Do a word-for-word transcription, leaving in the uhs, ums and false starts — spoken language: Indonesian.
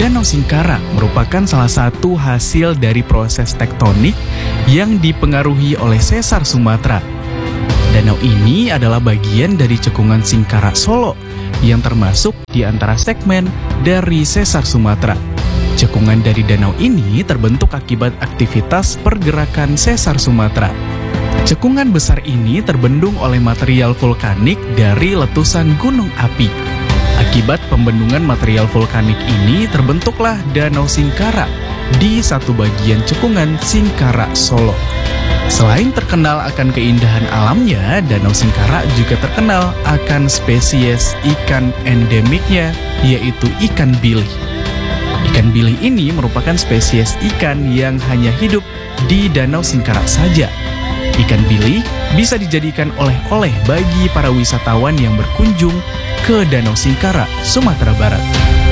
Danau Singkara merupakan salah satu hasil dari proses tektonik yang dipengaruhi oleh sesar Sumatera. Danau ini adalah bagian dari cekungan Singkara Solo yang termasuk di antara segmen dari sesar Sumatera. Cekungan dari danau ini terbentuk akibat aktivitas pergerakan sesar Sumatera. Cekungan besar ini terbendung oleh material vulkanik dari letusan gunung api. Akibat pembendungan material vulkanik ini terbentuklah Danau Singkara di satu bagian cekungan Singkara Solo. Selain terkenal akan keindahan alamnya, Danau Singkara juga terkenal akan spesies ikan endemiknya, yaitu ikan bilih. Ikan bilih ini merupakan spesies ikan yang hanya hidup di Danau Singkara saja. Ikan bilih bisa dijadikan oleh-oleh bagi para wisatawan yang berkunjung ke Danau Singkara, Sumatera Barat.